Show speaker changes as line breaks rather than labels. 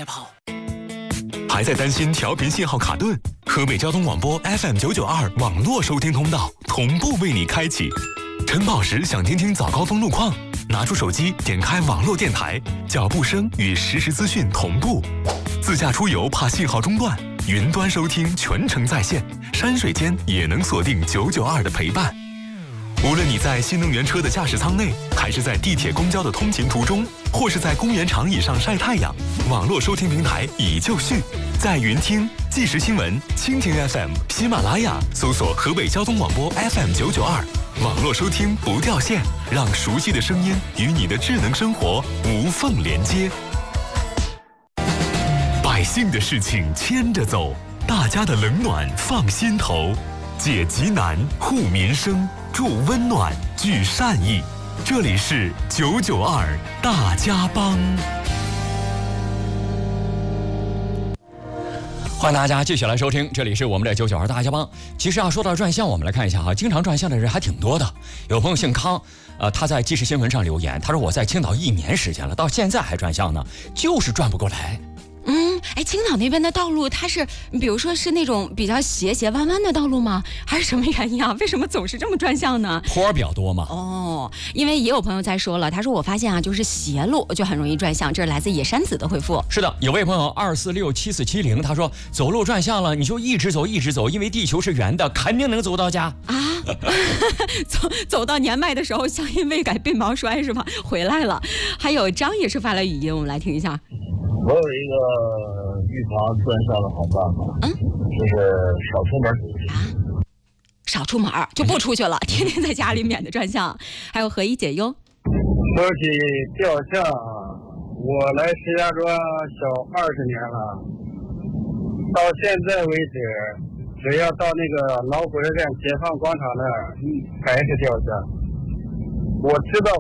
在跑。
还在担心调频信号卡顿？河北交通广播 FM992 网络收听通道同步为你开启。晨跑时想听听早高峰路况，拿出手机点开网络电台，脚步声与实时资讯同步。自驾出游怕信号中断，云端收听全程在线，山水间也能锁定992的陪伴。无论你在新能源车的驾驶舱内，还是在地铁公交的通勤途中，或是在公园长椅上晒太阳，网络收听平台已就绪，在云听、即时新闻、蜻蜓 FM、喜马拉雅搜索河北交通广播 FM992，网络收听不掉线，让熟悉的声音与你的智能生活无缝连接。百姓的事情牵着走，大家的冷暖放心头，解急难、护民生、助温暖、聚善意。这里是992大家帮。
欢迎大家继续来收听，这里是我们的992大家帮。其实说到转向，我们来看一下经常转向的人还挺多的。有朋友姓康，他在即时新闻上留言，他说我在青岛1年时间了，到现在还转向呢，就是转不过来。
青岛那边的道路，它是比如说是那种比较斜弯弯的道路吗？还是什么原因啊？为什么总是这么转向呢？
坡比较多嘛。
因为也有朋友在说了，他说我发现就是斜路就很容易转向。这是来自野山子的回复。
是的，有位朋友2467470，他说走路转向了，你就一直走，因为地球是圆的，肯定能走到家啊。
走到年迈的时候，乡音未改鬓毛衰是吧？回来了。还有张也是发来语音，我们来听一下。
我有一个预防转向的好办法，就是少出门
少出门就不出去了，天天在家里，免得转向。还有何以解忧。
说起吊项，我来石家庄小20年了，到现在为止，只要到那个老火车站解放广场那儿，还是吊项。我知道